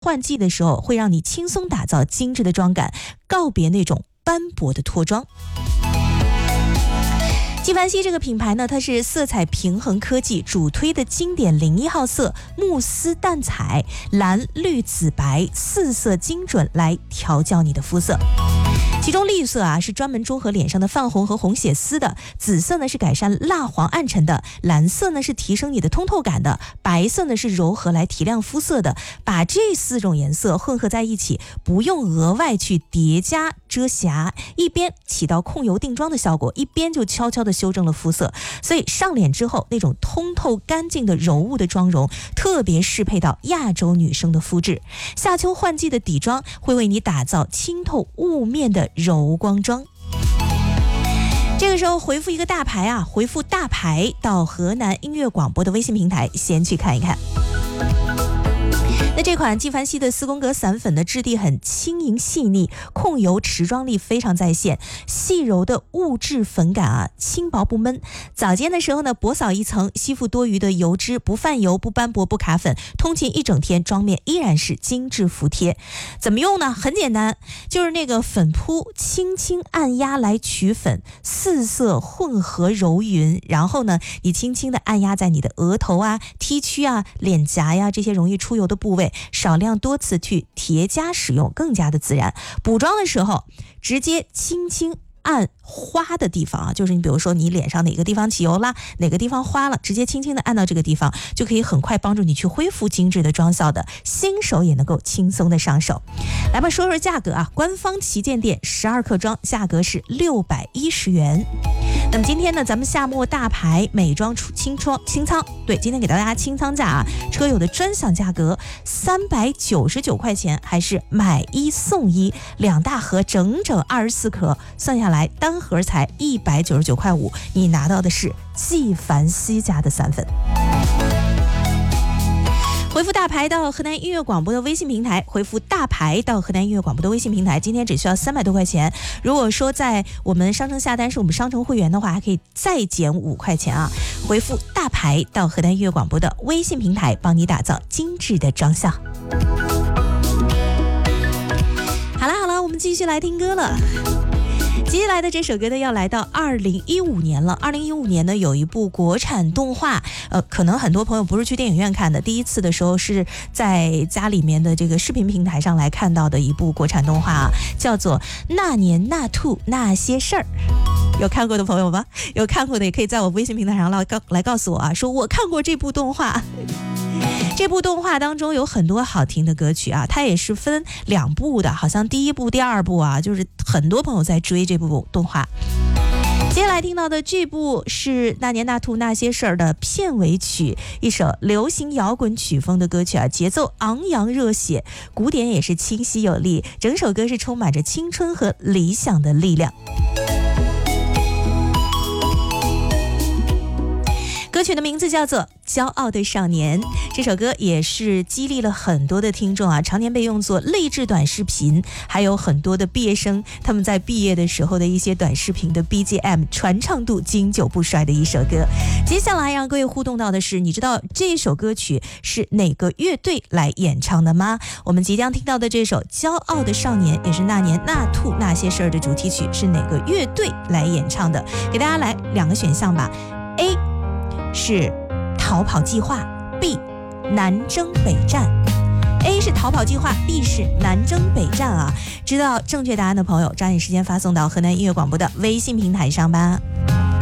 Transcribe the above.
换季的时候，会让你轻松打造精致的妆感，告别那种斑驳的脱妆。纪梵希这个品牌呢，它是色彩平衡科技主推的经典01号色慕斯淡彩，蓝绿紫白4色精准来调教你的肤色。其中绿色啊是专门中和脸上的泛红和红血丝的，紫色呢是改善蜡黄暗沉的，蓝色呢是提升你的通透感的，白色呢是柔和来提亮肤色的。把这4种颜色混合在一起，不用额外去叠加遮瑕，一边起到控油定妆的效果，一边就悄悄地修正了肤色。所以上脸之后那种通透干净的柔雾的妆容，特别适配到亚洲女生的肤质。夏秋换季的底妆会为你打造清透雾面的柔光妆。这个时候回复一个大牌啊，回复大牌到河南音乐广播的微信平台，先去看一看。那这款纪梵希的4宫格散粉的质地很轻盈细腻，控油持妆力非常在线，细柔的雾质粉感啊，轻薄不闷。早间的时候呢，薄扫一层，吸附多余的油脂，不泛油、不斑驳、不卡粉，通勤一整天，妆面依然是精致服帖。怎么用呢？很简单，就是那个粉扑轻轻按压来取粉，4色混合揉匀，然后呢，你轻轻的按压在你的额头啊、T 区啊、脸颊呀这些容易出油的部位，少量多次去叠加使用，更加的自然。补妆的时候直接轻轻按花的地方啊，就是你比如说你脸上哪个地方起油了，哪个地方花了，直接轻轻的按到这个地方，就可以很快帮助你去恢复精致的妆效的，新手也能够轻松的上手。来吧，说说价格啊，官方旗舰店12克装价格是610元。那么今天呢，咱们夏末大牌美妆清仓，对，今天给大家清仓价啊，车友的专享价格399块钱，还是买1送1，2大盒整整24克，算下来单盒才199块5，你拿到的是纪梵希家的散粉。回复大牌到河南音乐广播的微信平台，回复大牌到河南音乐广播的微信平台，今天只需要300多块钱。如果说在我们商城下单是我们商城会员的话，还可以再减5块钱啊。回复大牌到河南音乐广播的微信平台，帮你打造精致的妆效。好了，我们继续来听歌了。接下来的这首歌呢，要来到2015年了。2015年呢，有一部国产动画，可能很多朋友不是去电影院看的，第一次的时候是在家里面的这个视频平台上来看到的一部国产动画啊，叫做《那年那兔那些事儿》。有看过的朋友吗？有看过的也可以在我微信平台上来告诉我啊，说我看过这部动画。这部动画当中有很多好听的歌曲啊，它也是分2部的，好像第1部、第2部啊，就是很多朋友在追这部动画。接下来听到的这部是《那年那兔那些事儿》的片尾曲，一首流行摇滚曲风的歌曲啊，节奏昂扬热血，鼓点也是清晰有力，整首歌是充满着青春和理想的力量。歌曲的名字叫做《骄傲的少年》，这首歌也是激励了很多的听众啊，常年被用作励志短视频，还有很多的毕业生他们在毕业的时候的一些短视频的 BGM， 传唱度经久不衰的一首歌。接下来让各位互动到的是，你知道这首歌曲是哪个乐队来演唱的吗？我们即将听到的这首《骄傲的少年》也是那年那兔那些事儿的主题曲，是哪个乐队来演唱的？给大家来2个选项吧。 A 是逃跑计划， B 南征北战。 A 是逃跑计划， B 是南征北战啊！知道正确答案的朋友抓紧时间发送到河南音乐广播的微信平台上吧。